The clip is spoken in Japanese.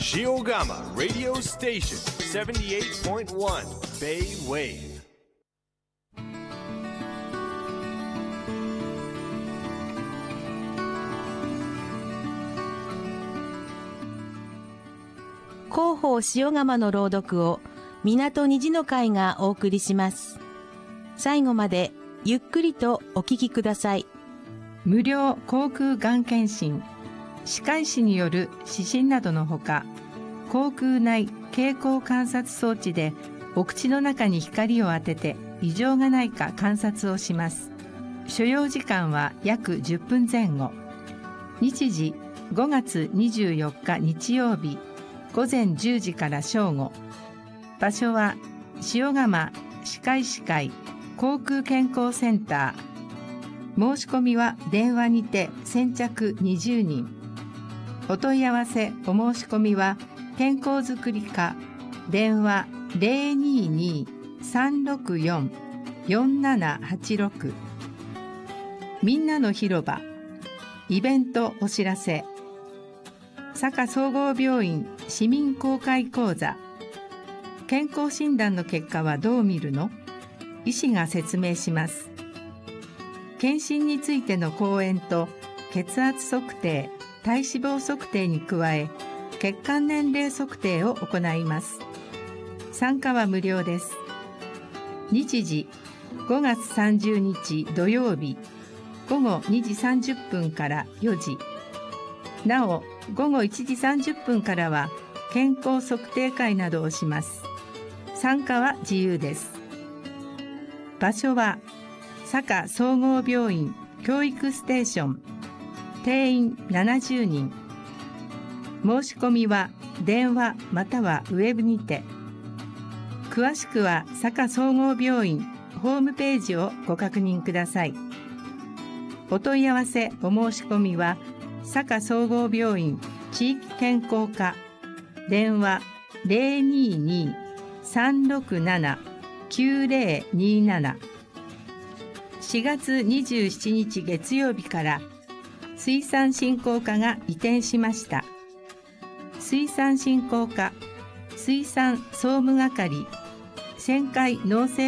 Shiogama Radio Station 78.1 Bay Wave。 広報塩釜の朗読を港虹の会がお送りします。最後までゆっくりとお聞きください。 無料口腔がん検診、歯科医師による指針などのほか、口腔内経口観察装置でお口の中に光を当てて異常がないか観察をします。所要時間は約10分前後。日時5月24日日曜日午前10時から正午。場所は塩釜歯科医師会口腔健康センター。申し込みは電話にて先着20人。お問い合わせお申し込みは健康づくり課電話 022-364-4786。 みんなの広場イベントお知らせ。佐賀総合病院市民公開講座。健康診断の結果はどう見るの？医師が説明します。検診についての講演と血圧測定、体脂肪測定に加え血管年齢測定を行います。参加は無料です。日時5月30日土曜日午後2時30分から4時。なお午後1時30分からは健康測定会などをします。参加は自由です。場所は佐賀総合病院教育ステーション。定員70人。申し込みは電話またはウェブにて。詳しくは佐賀総合病院ホームページをご確認ください。お問い合わせお申し込みは佐賀総合病院地域健康課電話 022-367-9027。4月27日月曜日から水産振興課が移転しました。水産振興課水産総務係旋回農政